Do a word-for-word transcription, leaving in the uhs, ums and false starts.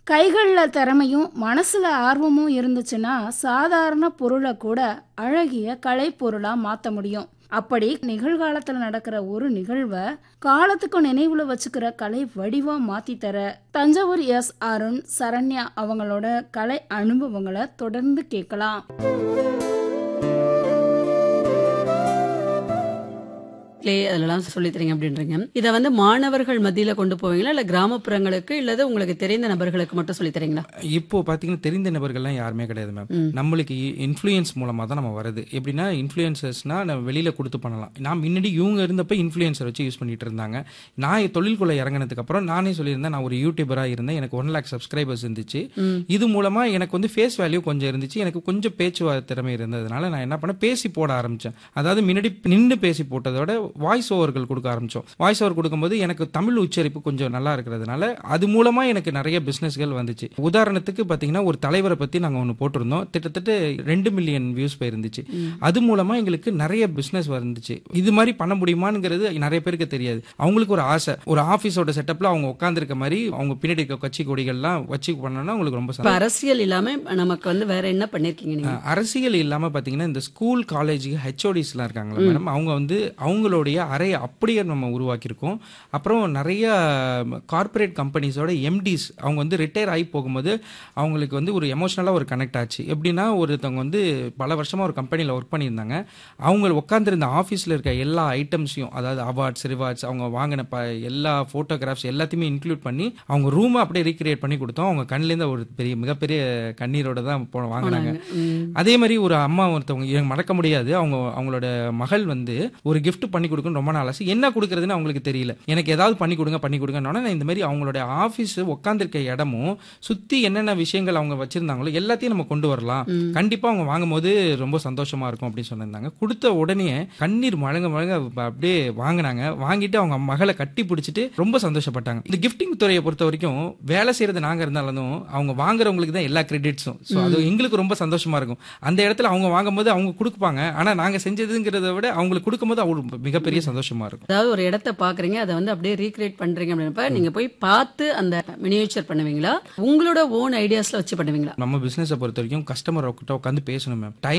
கைகள்ல திறமையும் மனசுல ஆர்வமும் இருந்துச்சுன்னா சாதாரண பொருளை கூட அழகிய கலை பொருளா மாத்த முடியும். அப்படி நிகழ்காலத்துல நடக்கிற ஒரு நிகழ்வை காலத்துக்கு நினைவுல வச்சுக்கிற கலை வடிவா மாத்தி தர தஞ்சாவூர் எஸ் அருண் சரண்யா அவங்களோட கலை அனுபவங்களை தொடர்ந்து கேட்கலாம். கிளே அதெல்லாம் சொல்லி தரீங்க அப்படின்றீங்க. இதை வந்து மாணவர்கள் மத்தியில கொண்டு போவீங்களா இல்ல கிராமப்புறங்களுக்கு இல்லது உங்களுக்கு தெரிந்த நபர்களுக்கு மட்டும் சொல்லி தரீங்களா? இப்போ பாத்தீங்கன்னா தெரிந்த நபர்கள்லாம் யாருமே கிடையாது மேம். நம்மளுக்கு இன்ஃப்ளூயன்ஸ் மூலமா தான் நம்ம வருது. எப்படின்னா இன்ஃப்ளூயன்சர்ஸ்னா நம்ம வெளியில கொடுத்து பண்ணலாம். நான் முன்னாடி இவங்க இருந்தப்ப இன்ஃப்ளூயன்சர் வச்சு யூஸ் பண்ணிட்டு இருந்தாங்க. நான் தொழில்குள்ள இறங்கினதுக்கு அப்புறம் நானே சொல்லியிருந்தேன், நான் ஒரு யூடியூபரா இருந்தேன், எனக்கு ஒன் லேக் சப்ஸ்கிரைபர்ஸ் இருந்துச்சு. இது மூலமா எனக்கு வந்து ஃபேஸ் வேல்யூ கொஞ்சம் இருந்துச்சு, எனக்கு கொஞ்சம் பேச்சுவார்த்தை திறமை இருந்ததுனால நான் என்ன பண்ண பேசி போட ஆரம்பிச்சேன். அதாவது முன்னாடி நின்று பேசி போட்டதோட வாய்ஸ் ஓவர்கள் கொடுக்க ஆரம்பிச்சோம். வாய்ஸ் ஓவர் கொடுக்கும்போது எனக்கு தமிழ் உச்சரிப்பு கொஞ்சம் நல்லா இருக்கிறதுனால அது மூலமா எனக்கு நிறைய பிசினஸ்கள் வந்துச்சு. உதாரணத்துக்கு பாத்தீங்கன்னா ஒரு தலைவரை பத்தி நாங்க ஒன்று போட்டிருந்தோம், கிட்டத்தட்ட ரெண்டு மில்லியன் வியூஸ் போயிருந்துச்சு. அது மூலமா எங்களுக்கு நிறைய பிசினஸ் வந்துச்சு. இது மாதிரி பண்ண முடியுமாங்கிறது நிறைய பேருக்கு தெரியாது. அவங்களுக்கு ஒரு ஆசை, ஒரு ஆபீஸோட செட்டப்ல அவங்க உட்கார்ந்துருக்க மாதிரி அவங்க பின்னாடி இருக்க கட்சி கொடிகள்லாம் வச்சு பண்ணணும்னா அவங்களுக்கு ரொம்ப சந்தோஷம். அரசியல் இல்லாம நமக்கு வந்து வேற என்ன பண்ணிருக்கீங்க நீங்க? அரசியல் இல்லாம பாத்தீங்கன்னா இந்த ஸ்கூல் காலேஜ் ஹெச்ஓடிஸ் எல்லாம் இருக்காங்களா மேடம், அவங்க வந்து அவங்களுடைய அறை அப்படியே நம்ம உருவாக்கியிருக்கோம். அப்புறம் நிறைய கார்பரேட் கம்பெனிஸோட எம்டிஸ் அவங்க வந்து ரிட்டையர் ஆகி போகும்போது அவங்களுக்கு வந்து ஒரு எமோஷனலாக ஒரு கனெக்ட் ஆச்சு. எப்படின்னா ஒருத்தவங்க வந்து பல வருஷமாக ஒரு கம்பெனியில் ஒர்க் பண்ணியிருந்தாங்க. அவங்க உட்காந்துருந்த ஆஃபீஸில் இருக்க எல்லா ஐட்டம்ஸையும், அதாவது அவார்ட்ஸ் ரிவார்ட்ஸ் அவங்க வாங்கின ப எல்லா ஃபோட்டோகிராஃப்ஸ் எல்லாத்தையுமே இன்க்ளூட் பண்ணி அவங்க ரூமை அப்படியே ரீக்ரியேட் பண்ணி கொடுத்தோம். அவங்க கண்ணிலேருந்து ஒரு பெரிய மிகப்பெரிய கண்ணீரோட தான் போ வாங்கினாங்க. அதே மாதிரி ஒரு அம்மா ஒருத்தவங்க எனக்கு மறக்க முடியாது, அவங்க அவங்களோட மகள் வந்து ஒரு கிஃப்ட் பண்ணி கொடுக்கணும் ரொம்ப நாள் ஆசை. என்ன கொடுக்கறதுன்னு அவங்களுக்கு தெரியல. எனக்கு ஏதாவது பண்ணி கொடுங்க பண்ணி கொடுங்க. நான் இந்த மாதிரி அவங்களோட ஆபீஸ் உட்கார்ந்திருக்க இடமும் சுத்தி என்னென்ன விஷயங்கள் அவங்க வச்சிருந்தாங்களோ எல்லாத்தையும் நம்ம கொண்டு வரலாம், கண்டிப்பா அவங்க வாங்கும்போது ரொம்ப சந்தோஷமா இருக்கும் அப்படின்னு சொன்னாங்க. கொடுத்த உடனே கண்ணீர் மழங்க மழங்க அப்படியே வாங்கினாங்க. வாங்கிட்டு அவங்க மகளை கட்டி பிடிச்சிட்டு ரொம்ப சந்தோஷப்பட்டாங்க. இந்த கிஃப்டிங் துறையை பொறுத்த வரைக்கும் வேலை செய்யறது நாங்க இருந்தாலும் அவங்க வாங்குறவங்களுக்கு தான் எல்லா கிரெடிட்ஸும். ஸோ அது எங்களுக்கு ரொம்ப சந்தோஷமா இருக்கும். அந்த இடத்துல அவங்க வாங்கும்போது அவங்க கொடுப்பாங்க, ஆனா நாங்க செஞ்சதுங்கிறத விட அவங்களுக்கு கொடுக்கும்போது அவங்களுக்கு மிகப்பெரிய சந்தோஷமா இருக்கும். அதாவது ஒரு இடத்தை பாக்குறீங்க, அதை வந்து அப்படியே ரீக்ரியேட் பண்றீங்க அப்படின்னா நீங்க போய் பார்த்து அந்த மினியேச்சர் பண்ணுவீங்களா, உங்களோட ஓன் ஐடியாஸ்ல வச்சு பண்ணுவீங்களா? நம்ம பிசினஸை பொறுத்த வரைக்கும் கஸ்டமர் உட்காந்து பேசணும் மேம். டைம்